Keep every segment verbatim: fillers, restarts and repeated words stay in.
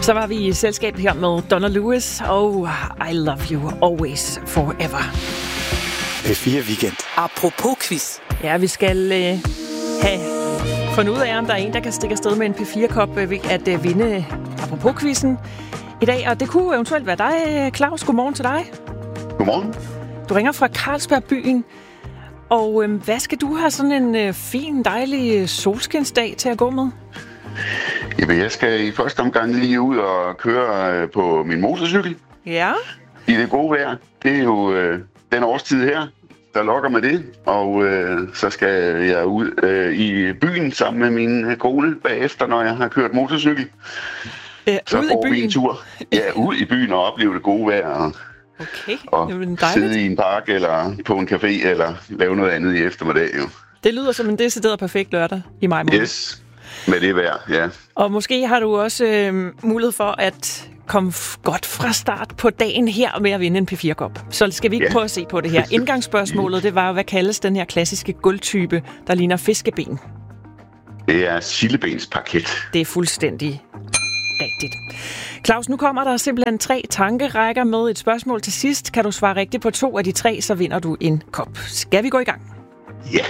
Så var vi i selskab her med Donna Lewis og I Love You Always Forever. P fire Weekend. Apropos quiz. Ja, vi skal øh, have fundet ud af, om der er en, der kan stikke afsted med en P fire-kop ved at øh, vinde apropos quizzen i dag. Og det kunne eventuelt være dig, Claus. Godmorgen til dig. Godmorgen. Du ringer fra Carlsberg-byen. Og øh, hvad skal du have sådan en øh, fin, dejlig solskinsdag til at gå med? Jamen, jeg skal i første omgang lige ud og køre på min motorcykel. Ja. I det gode vejr. Det er jo øh, den årstid her, der lokker med det. Og øh, så skal jeg ud øh, i byen sammen med min kone bagefter, når jeg har kørt motorcykel. Øh, så ud får i vi byen? en tur. Ja, ud i byen og opleve det gode vejr. Og, okay, og det er dejligt. sidde i en park eller på en café eller lave noget andet i eftermiddag. Jo. Det lyder som en decideret perfekt lørdag i maj måned. Yes, med det vejr, ja. Og måske har du også øh, mulighed for at komme f- godt fra start på dagen her med at vinde en P fire-kop. Så skal vi ikke Ja. prøve at se på det her. Indgangsspørgsmålet, det var, hvad kaldes den her klassiske gulvtype, der ligner fiskeben? Det er sildebensparket. Det er fuldstændig rigtigt. Claus, nu kommer der simpelthen tre tankerækker med et spørgsmål til sidst. Kan du svare rigtigt på to af de tre, så vinder du en kop. Skal vi gå i gang? Ja.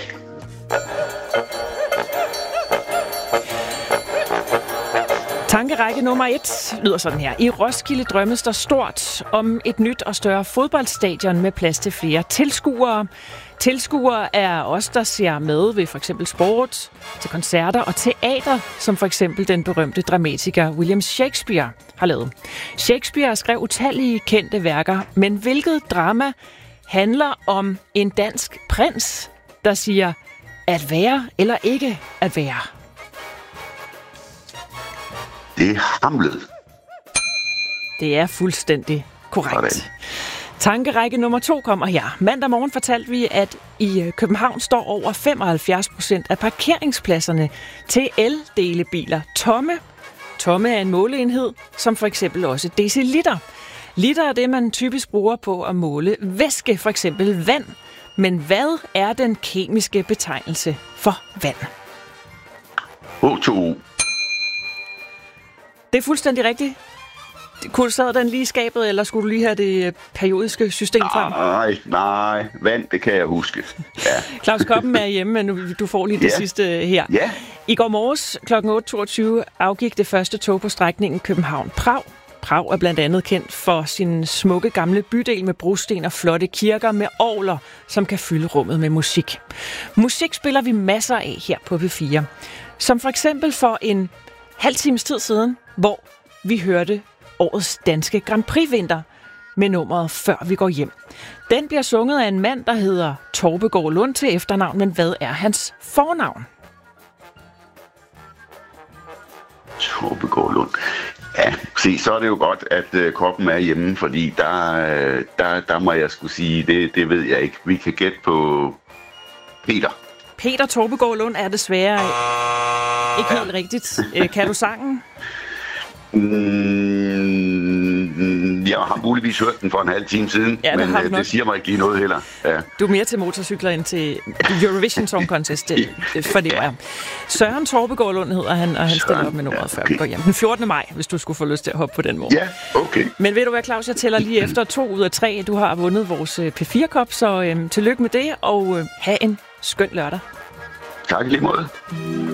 Tankerække nummer et lyder sådan her. I Roskilde drømmes der stort om et nyt og større fodboldstadion med plads til flere tilskuere. Tilskuere er os, der ser med ved for eksempel sport, til koncerter og teater, som for eksempel den berømte dramatiker William Shakespeare har lavet. Shakespeare skrev utallige kendte værker, men hvilket drama handler om en dansk prins, der siger at være eller ikke at være? Det er Hamlet. Det er fuldstændig korrekt. Sådan. Tankerække nummer to kommer her. Mandag morgen fortalte vi, at i København står over femoghalvfjerds procent af parkeringspladserne til el-delebiler tomme. Tomme er en måleenhed, som for eksempel også deciliter. Liter er det, man typisk bruger på at måle væske, for eksempel vand. Men hvad er den kemiske betegnelse for vand? H to O. Det er fuldstændig rigtigt. Kunne du sad den lige i skabet, eller skulle du lige have det periodiske system frem? Nej, nej. Vand, det kan jeg huske. Ja. Claus, koppen er hjemme, men nu- du får lige det Ja. sidste her. Ja. I går morges kl. otte toogtyve afgik det første tog på strækningen København-Prag. Prag er blandt andet kendt for sin smukke gamle bydel med brosten og flotte kirker med orgler, som kan fylde rummet med musik. Musik spiller vi masser af her på P fire. Som for eksempel for en halv times tid siden, hvor vi hørte årets danske Grand Prix-vinter med nummeret Før vi går hjem. Den bliver sunget af en mand, der hedder Torbegaard Lund til efternavn, men hvad er hans fornavn? Torbegaard Lund. Ja, se, så er det jo godt, at øh, koppen er hjemme, fordi der, øh, der, der må jeg skulle sige, det, det ved jeg ikke. Vi kan gætte på Peter. Peter Torbegaard Lund er desværre ikke helt rigtigt. Øh, Kan du sangen? Mm, jeg har muligvis hørt den for en halv time siden, Ja, det men har du øh, nok. det siger mig ikke lige noget heller. Ja. Du er mere til motorcykler end til Eurovision Song Contest, det, det fornemmer jeg. Søren Torbegaard Lund hedder han, og han stiller Søren, op med nummeret ja, Før okay. vi går hjem. Den fjortende maj, hvis du skulle få lyst til at hoppe på den vogn. Ja, okay. Men ved du hvad, Claus, jeg tæller lige efter to ud af tre. Du har vundet vores øh, P fire-kop, så øh, tillykke med det, og øh, have en skøn lørdag. Tak i lige måde.